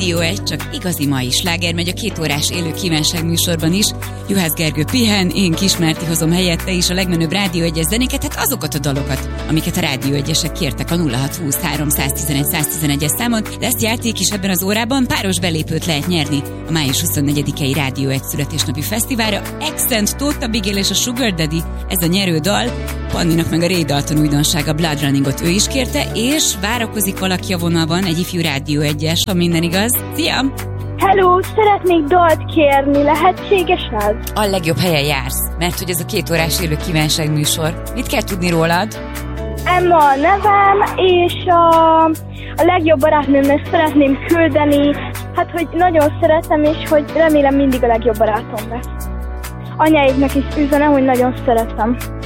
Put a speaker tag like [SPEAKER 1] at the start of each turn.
[SPEAKER 1] Rádió 1, csak igazi mai sláger megy a 2 órás élő kívánság műsorban is. Juhász Gergő pihen, én Kis Márti hozom helyette is a legnagyobb Rádió 1-es zenéket, hát azokat a dalokat, amiket a Rádió 1-esek kértek a 0623 111 111-es számon, de ezt játék is ebben az órában, páros belépőt lehet nyerni a május 24-i Rádió 1 születésnapi fesztiválra. Accent, Tóth Abigail és a Sugar Daddy, ez a nyerő dal. Panninak meg a Ray Dalton újdonsága Blood Runningot ő is kérte, és várakozik valaki a vonalban, egy ifjú Rádió 1-es, ha minden igaz. Szia!
[SPEAKER 2] Hello, szeretnék dalt kérni, lehetséges ez?
[SPEAKER 1] A legjobb helyen jársz, mert hogy ez a 2 órás élő kívánság műsor. Mit kell tudni rólad?
[SPEAKER 2] Emma a nevem, és a legjobb barátnőmnek szeretném küldeni, hát hogy nagyon szeretem, és hogy remélem mindig a legjobb barátom lesz. Anyáiknak is üzenem, hogy nagyon szeretem.